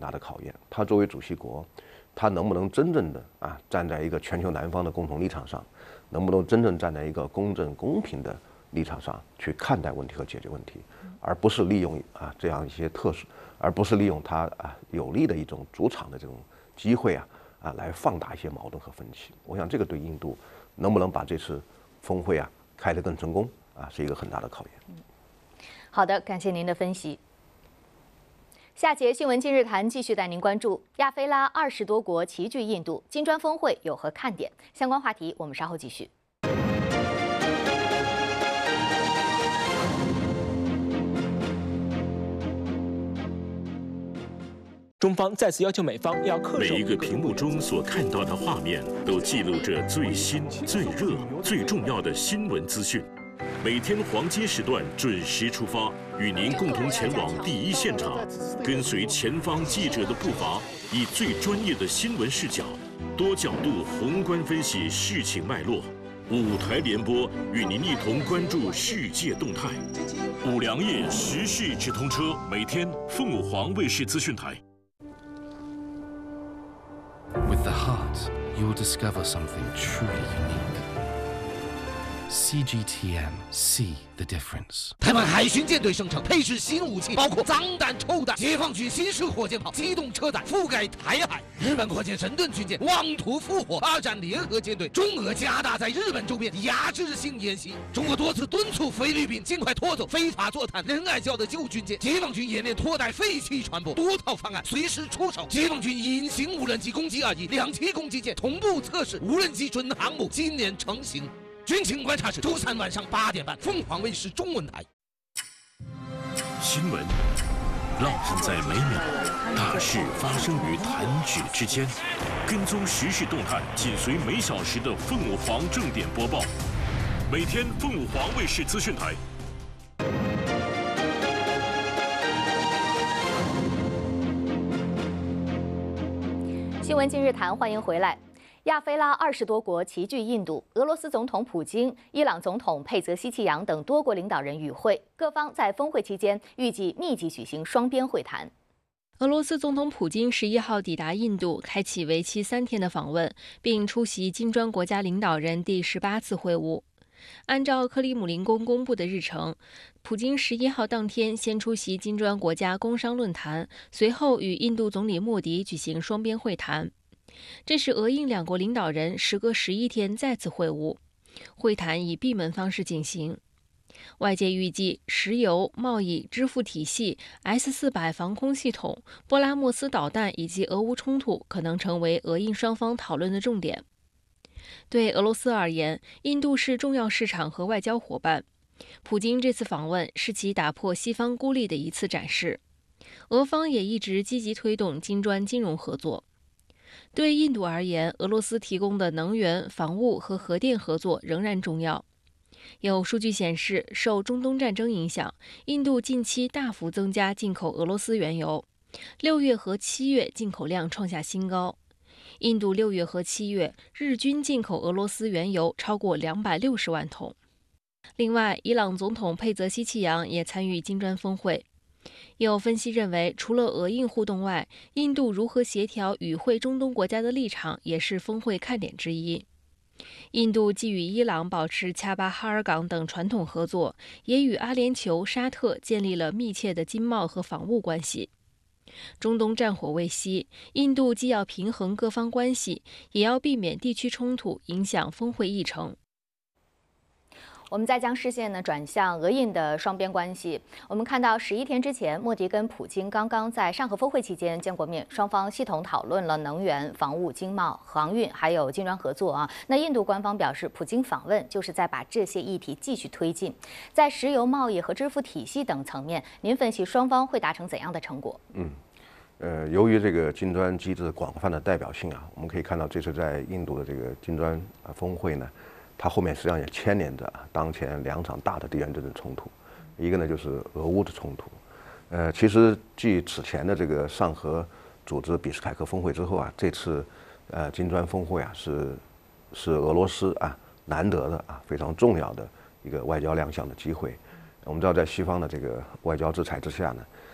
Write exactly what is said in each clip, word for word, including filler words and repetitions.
大的考验。他作为主席国，他能不能真正的啊站在一个全球南方的共同立场上，能不能真正站在一个公正公平的立场上去看待问题和解决问题，而不是利用啊这样一些特殊，而不是利用他啊有利的一种主场的这种机会啊啊来放大一些矛盾和分歧。我想这个对印度能不能把这次峰会啊开得更成功啊是一个很大的考验。 好的，感谢您的分析。下节新闻今日谈继续带您关注亚非拉二十多国齐聚印度，金砖峰会有何看点？相关话题我们稍后继续。 中方再次要求美方要恪守。 每一个屏幕中所看到的画面，都记录着最新、最热、最重要的新闻资讯。每天黄金时段准时出发，与您共同前往第一现场，跟随前方记者的步伐，以最专业的新闻视角，多角度宏观分析事情脉络。五台联播与您一同关注世界动态。五粮液时事直通车，每天凤舞凰卫视资讯台。 With the heart, you'll discover something truly unique. C G T M, see the difference. 台湾海巡舰队声称配置新武器，包括脏弹、臭弹、解放军新式火箭炮、机动车弹，覆盖台海。日本扩建神盾军舰，妄图复活二战联合舰队。中俄加大在日本周边压制性演习。中国多次敦促菲律宾尽快拖走非法坐滩、仁爱礁的旧军舰。解放军演练拖带废弃船舶，多套方案随时出手。解放军隐形无人机攻击二一，两栖攻击舰同步测试，无人机准航母今年成型。军情观察室周三晚上八点半，凤凰卫视中文台。 新闻烙印在每秒，大事发生于弹指之间。跟踪时事动态，紧随每小时的凤舞凰正点播报。每天凤舞凰卫视资讯台。 新闻今日谈，欢迎回来。亚非拉二十多国齐聚印度，俄罗斯总统普京、伊朗总统佩泽西奇扬等多国领导人与会，各方在峰会期间预计密集举行双边会谈。 俄罗斯总统普京十一号抵达印度，开启为期三天的访问，并出席金砖国家领导人第十八次会晤。按照克里姆林宫公布的日程，普京十一号当天先出席金砖国家工商论坛，随后与印度总理莫迪举行双边会谈。这是俄印两国领导人时隔十一天再次会晤，会谈以闭门方式进行。外界预计，石油、贸易、支付体系、S 四百防空系统、波拉莫斯导弹以及俄乌冲突可能成为俄印双方讨论的重点。对俄罗斯而言，印度是重要市场和外交伙伴。普京这次访问是其打破西方孤立的一次展示。俄方也一直积极推动金砖金融合作。对印度而言，俄罗斯提供的能源、防务和核电合作仍然重要。有数据显示，受中东战争影响，印度近期大幅增加进口俄罗斯原油，六月和七月进口量创下新高。印度六月和七月日均进口俄罗斯原油超过两百六十万桶。另外，伊朗总统佩泽西奇扬也参与金砖峰会。有分析认为，除了俄印互动外，印度如何协调与会中东国家的立场也是峰会看点之一。印度既与伊朗保持恰巴哈尔港等传统合作，也与阿联酋、沙特建立了密切的经贸和防务关系。中东战火未息，印度既要平衡各方关系，也要避免地区冲突影响峰会议程。 我们再将视线呢转向俄印的双边关系。我们看到十一天之前，莫迪跟普京刚刚在上合峰会期间见过面，双方系统讨论了能源、防务、经贸、航运还有金砖合作啊。那印度官方表示，普京访问就是在把这些议题继续推进。在石油贸易和支付体系等层面，您分析双方会达成怎样的成果？ 嗯。呃，由于这个金砖机制广泛的代表性啊，我们可以看到这次在印度的这个金砖啊峰会呢，它后面实际上也牵连着当前两场大的地缘政治冲突，一个呢就是俄乌的冲突。呃，其实继此前的这个上合组织比斯凯克峰会之后啊，这次呃金砖峰会啊是是俄罗斯啊难得的啊非常重要的一个外交亮相的机会。我们知道，在西方的这个外交制裁之下呢，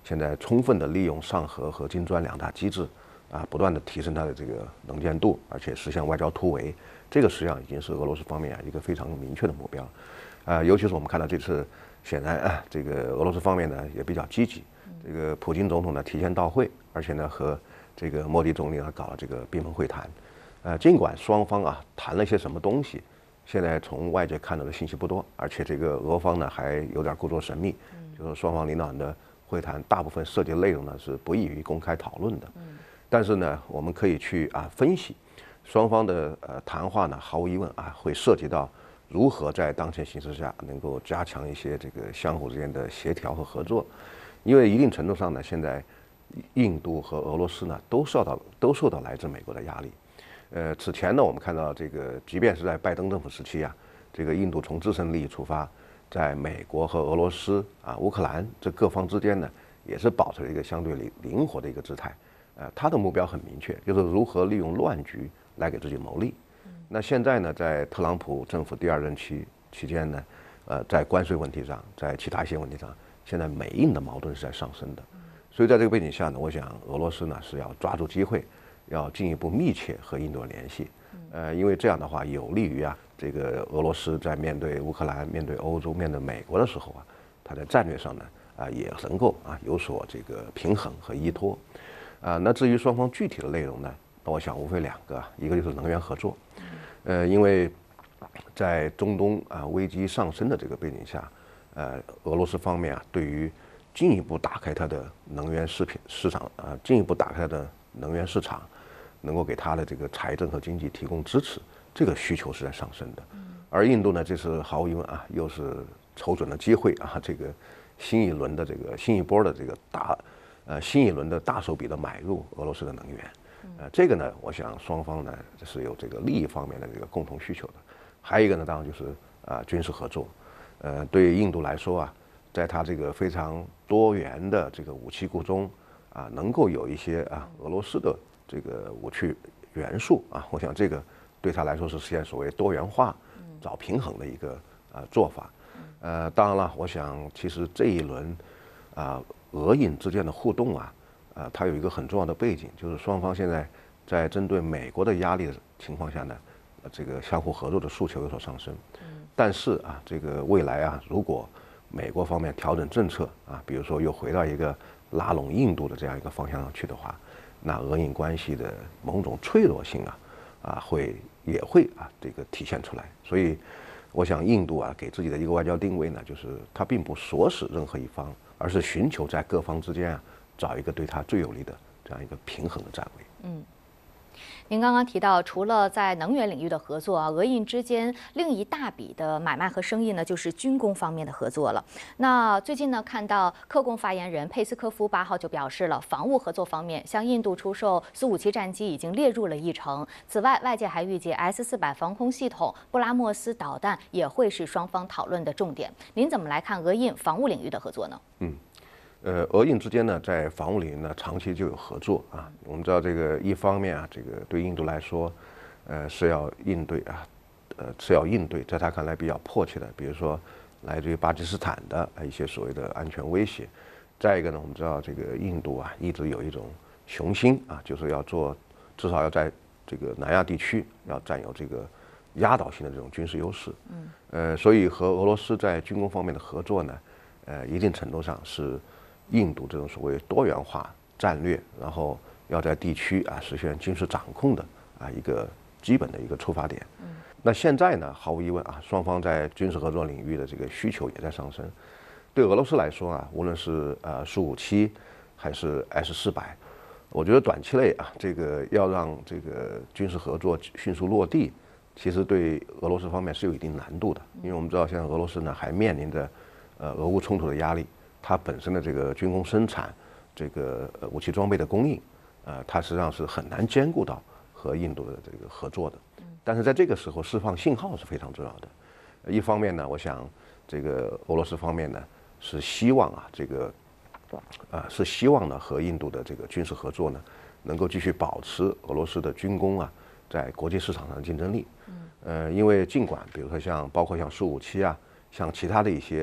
现在充分的利用上核和金砖两大机制，啊，不断的提升它的这个能见度，而且实现外交突围，这个实际上已经是俄罗斯方面啊一个非常明确的目标。啊，尤其是我们看到这次，显然啊，这个俄罗斯方面呢也比较积极，这个普京总统呢提前到会，而且呢和这个莫迪总理呢搞了这个闭门会谈。呃，尽管双方啊谈了些什么东西，现在从外界看到的信息不多，而且这个俄方呢还有点故作神秘，就是双方领导人的会谈大部分涉及的内容呢是不易于公开讨论的。但是呢，我们可以去啊分析，双方的呃谈话呢，毫无疑问啊会涉及到如何在当前形势下能够加强一些这个相互之间的协调和合作，因为一定程度上呢，现在印度和俄罗斯呢都受到都受到来自美国的压力。呃，此前呢，我们看到这个，即便是在拜登政府时期啊，这个印度从自身利益出发，在美国和俄罗斯啊、乌克兰这各方之间呢，也是保持了一个相对灵灵活的一个姿态。呃，他的目标很明确，就是如何利用乱局来给自己谋利。那现在呢，在特朗普政府第二任期期间呢，呃，在关税问题上，在其他一些问题上，现在美印的矛盾是在上升的。所以在这个背景下呢，我想俄罗斯呢是要抓住机会，要进一步密切和印度联系，呃，因为这样的话有利于啊，这个俄罗斯在面对乌克兰、面对欧洲、面对美国的时候啊，它在战略上呢啊也能够啊有所这个平衡和依托，啊，那至于双方具体的内容呢，那我想无非两个，一个就是能源合作，呃，因为在中东啊危机上升的这个背景下，呃，俄罗斯方面啊对于进一步打开它的能源市品市场啊，进一步打开它的能源市场，能够给它的这个财政和经济提供支持，这个需求是在上升的。而印度呢，这次毫无疑问啊，又是瞅准了机会啊，这个新一轮的这个新一波的这个大呃新一轮的大手笔的买入俄罗斯的能源，呃，这个呢，我想双方呢是有这个利益方面的这个共同需求的。还有一个呢，当然就是啊军事合作，呃，对于印度来说啊，在它这个非常多元的这个武器库中啊，能够有一些啊俄罗斯的这个武器元素啊，我想这个对他来说是实现所谓多元化、找平衡的一个啊做法。呃，当然了，我想其实这一轮啊俄印之间的互动啊，啊它有一个很重要的背景，就是双方现在在针对美国的压力的情况下呢，这个相互合作的诉求有所上升。但是啊，这个未来啊，如果美国方面调整政策啊，比如说又回到一个拉拢印度的这样一个方向上去的话，那俄印关系的某种脆弱性啊，啊会也会啊这个体现出来。所以，我想印度啊给自己的一个外交定位呢，就是它并不锁死任何一方，而是寻求在各方之间啊找一个对它最有利的这样一个平衡的站位。 嗯。您刚刚提到，除了在能源领域的合作啊，俄印之间另一大笔的买卖和生意呢，就是军工方面的合作了。那最近呢，看到克宫发言人佩斯科夫八号就表示了，防务合作方面向印度出售苏五七战机已经列入了议程。此外，外界还预计 S 四百防空系统、布拉莫斯导弹也会是双方讨论的重点。您怎么来看俄印防务领域的合作呢？ 嗯。呃，俄印之间呢，在防务领域呢，长期就有合作啊。我们知道，这个一方面啊，这个对印度来说，呃，是要应对啊，呃，是要应对，在他看来比较迫切的，比如说来自于巴基斯坦的一些所谓的安全威胁。再一个呢，我们知道这个印度啊，一直有一种雄心啊，就是要做，至少要在这个南亚地区要占有这个压倒性的这种军事优势。嗯。呃，所以和俄罗斯在军工方面的合作呢，呃，一定程度上是印度这种所谓多元化战略，然后要在地区啊实现军事掌控的啊一个基本的一个出发点。嗯，那现在呢，毫无疑问啊，双方在军事合作领域的这个需求也在上升。对俄罗斯来说啊，无论是呃苏五七还是 S 四百，我觉得短期内啊，这个要让这个军事合作迅速落地，其实对俄罗斯方面是有一定难度的，因为我们知道现在俄罗斯呢还面临着呃俄乌冲突的压力。它本身的这个军工生产、这个武器装备的供应，呃，它实际上是很难兼顾到和印度的这个合作的。但是在这个时候释放信号是非常重要的。一方面呢，我想这个俄罗斯方面呢是希望啊，这个啊是希望呢和印度的这个军事合作呢能够继续保持俄罗斯的军工啊在国际市场上的竞争力。呃，因为尽管比如说像包括像苏五七啊，像其他的一些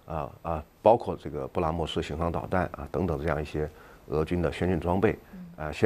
啊啊，包括这个布拉莫斯巡航导弹啊等等这样一些俄军的先进装备，啊现